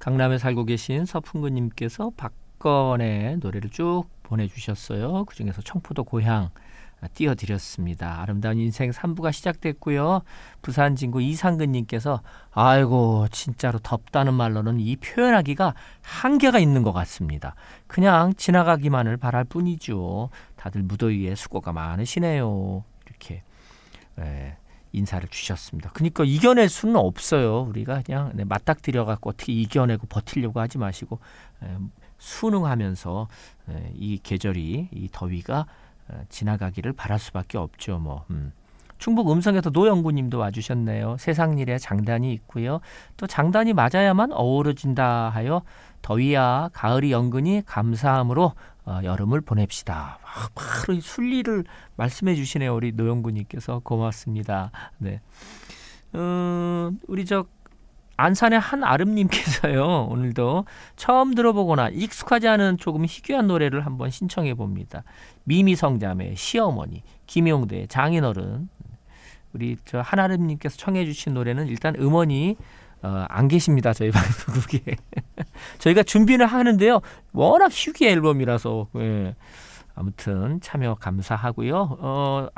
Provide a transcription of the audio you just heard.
강남에 살고 계신 서풍구님께서 박건의 노래를 쭉 보내주셨어요. 그중에서 청포도 고향 띄워드렸습니다. 아름다운 인생 3부가 시작됐고요. 부산 진구 이상근님께서 아이고 진짜로 덥다는 말로는 이 표현하기가 한계가 있는 것 같습니다. 그냥 지나가기만을 바랄 뿐이죠. 다들 무더위에 수고가 많으시네요. 이렇게 인사를 주셨습니다. 그러니까 이겨낼 수는 없어요. 우리가 그냥 맞닥뜨려갖고 어떻게 이겨내고 버티려고 하지 마시고 순응하면서 이 계절이 이 더위가 지나가기를 바랄 수밖에 없죠. 충북 음성에서 노영구님도 와주셨네요. 세상일에 장단이 있고요. 또 장단이 맞아야만 어우러진다 하여 더위야 가을이 연근히 감사함으로 여름을 보냅시다. 바로 이 순리를 말씀해 주시네요. 우리 노영구님께서 고맙습니다. 네, 우리 안산의 한아름님께서요. 오늘도 처음 들어보거나 익숙하지 않은 조금 희귀한 노래를 한번 신청해 봅니다. 미미성자매, 시어머니, 김용대, 장인어른. 우리 한아름님께서 청해 주신 노래는 일단 음원이 안 계십니다. 저희 방송국에. 저희가 준비를 하는데요. 워낙 희귀 앨범이라서 아무튼 참여 감사하고요.